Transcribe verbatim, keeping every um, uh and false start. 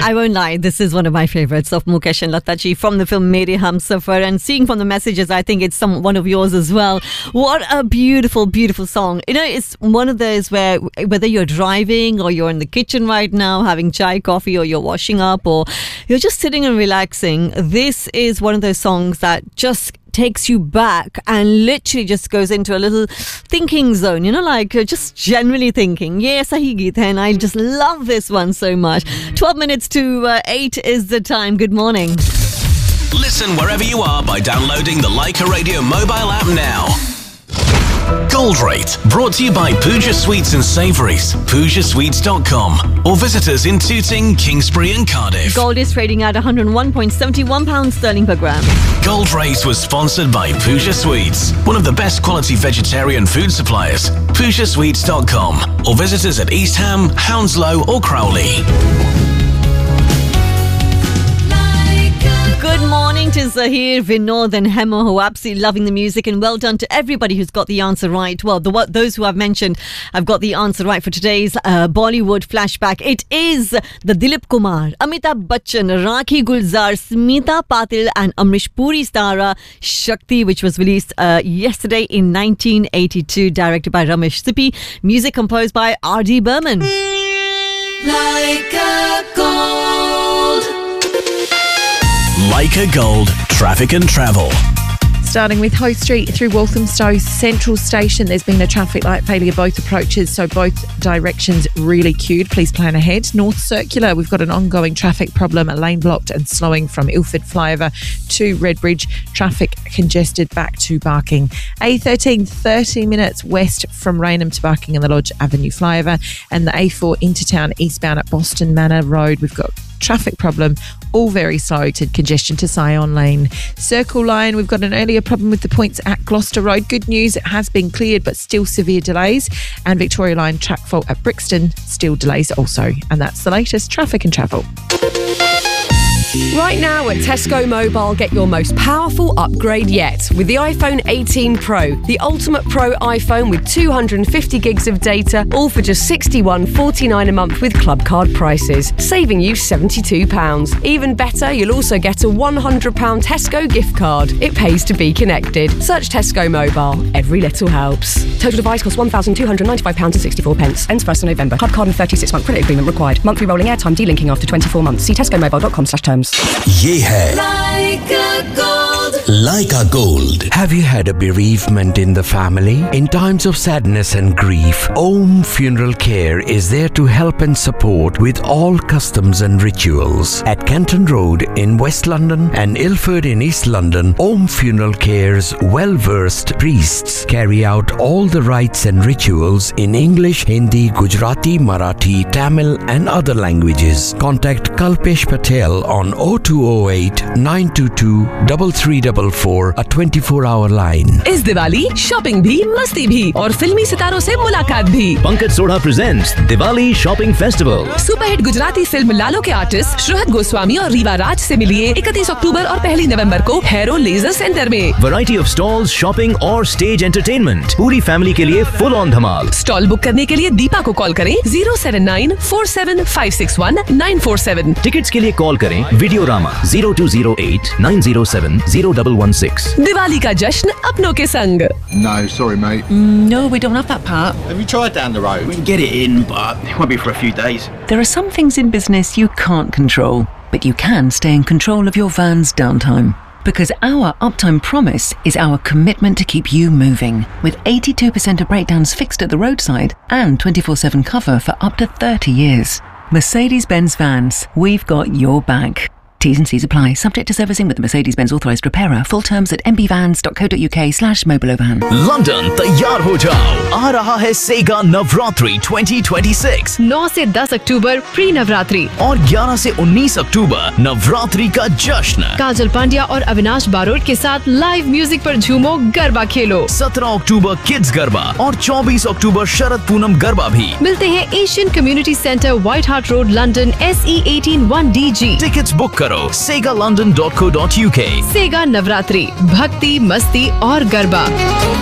I won't lie, this is one of my favorites of Mukesh and Lata ji from the film Mere Humsafar, and seeing from the messages, I think it's some one of yours as well. What a beautiful, beautiful song. You know, it's one of those where whether you're driving or you're in the kitchen right now having chai, coffee, or you're washing up or you're just sitting and relaxing, this is one of those songs that just takes you back and literally just goes into a little thinking zone, you know, like uh, just generally thinking. Yes, sahi geet hai, and I just love this one so much. twelve minutes to uh, eight is the time. Good morning. Listen wherever you are by downloading the Leica Radio mobile app now. Gold Rate, brought to you by Pooja Sweets and Savouries, pooja sweets dot com, or visit us in Tooting, Kingsbury and Cardiff. Gold is trading at one hundred one point seven one pounds sterling per gram. Gold Rate was sponsored by Pooja Sweets, one of the best quality vegetarian food suppliers, pooja sweets dot com, or visit us at East Ham, Hounslow or Crowley. Good morning to Zahir, Vinod and Hema, who are absolutely loving the music, and well done to everybody who's got the answer right. Well, the, those who I've mentioned have got the answer right for today's uh, Bollywood flashback. It is the Dilip Kumar, Amitabh Bachchan, Rakhi Gulzar, Smita Patil and Amrish Puri star Shakti, which was released uh, yesterday in nineteen eighty-two, directed by Ramesh Sippy, music composed by R D Burman. Like a gold. Leica Gold, traffic and travel. Starting with High Street through Walthamstow Central Station, there's been a traffic light failure both approaches, so both directions really queued. Please plan ahead. North Circular, we've got an ongoing traffic problem, a lane blocked and slowing from Ilford flyover to Redbridge. Traffic congested back to Barking. A thirteen, thirty minutes west from Raynham to Barking and the Lodge Avenue flyover, and the A four Intertown eastbound at Boston Manor Road. We've got traffic problem, all very slow to congestion to Sion Lane. Circle Line, we've got an earlier problem with the points at Gloucester Road. Good news, it has been cleared, but still severe delays. And Victoria Line track fault at Brixton, still delays also. And that's the latest traffic and travel. Right now at Tesco Mobile, get your most powerful upgrade yet with the iPhone eighteen Pro, the ultimate Pro iPhone with two hundred fifty gigs of data, all for just sixty-one forty-nine a month with club card prices, saving you seventy-two pounds. Even better, you'll also get a one hundred pounds Tesco gift card. It pays to be connected. Search Tesco Mobile. Every little helps. Total device costs one thousand two hundred ninety-five pounds sixty-four. Ends first of November. Club card and thirty-six month credit agreement required. Monthly rolling airtime delinking after twenty-four months. See tesco mobile dot com slash terms. Ye hai Leica Gold. Leica Gold. Have you had a bereavement in the family? In times of sadness and grief, Om Funeral Care is there to help and support with all customs and rituals. At Kenton Road in West London and Ilford in East London, Om Funeral Care's well-versed priests carry out all the rites and rituals in English, Hindi, Gujarati, Marathi, Tamil and other languages. Contact Kalpesh Patel on oh two oh eight, nine two two, three three four four, a twenty-four hour line. इस Diwali shopping भी मस्ती भी और फिल्मी सितारों से मुलाकात भी। Pankaj Sodha presents Diwali shopping festival. Superhit Gujarati film लालो के आर्टिस्ट श्रुहत गोस्वामी और रीवा राज से मिलिए इकतीस अक्टूबर और पहली नवंबर को हैरो लेजर सेंटर में। वैरायटी ऑफ स्टॉल्स, शॉपिंग और स्टेज एंटरटेनमेंट, पूरी फैमिली के लिए full on Dhamaal. Stall book करने के लिए दीपा को कॉल करें zero seven nine four seven five six one nine four seven. Tickets के लिए कॉल करें video Rama zero to zero eight nine zero seven zero one one six. Diwali का जश्न अपनों के संग। No, sorry mate. Mm, no, we don't have that part. Have you tried down the road? We can get it in, but it won't be for a few days. There are some things in business you can't control, but you can stay in control of your van's downtime. Because our uptime promise is our commitment to keep you moving. With eighty-two percent of breakdowns fixed at the roadside and twenty-four seven cover for up to thirty years. Mercedes-Benz Vans, we've got your back. T's and C's apply. Subject to servicing with the Mercedes-Benz authorised repairer. Full terms at m b vans dot co dot u k slash mobilovan. London तैयार हो जाओ, आ रहा है सेगा Navratri twenty twenty-six। नौ से दस अक्टूबर pre Navratri और ग्यारह से उन्नीस अक्टूबर नवरात्रि का जश्न। काजल पांड्या और अविनाश बारोट के साथ लाइव म्यूजिक पर झूमो, गरबा खेलो। सत्रह अक्टूबर किड्स गरबा और चौबीस अक्टूबर शरद पूनम गरबा भी। मिलते हैं Asian community centre, white heart road, London, S E eighteen one D G. Tickets book करो सेगा London dot co dot uk। सेगा नवरात्रि, भक्ति, मस्ती और गरबा।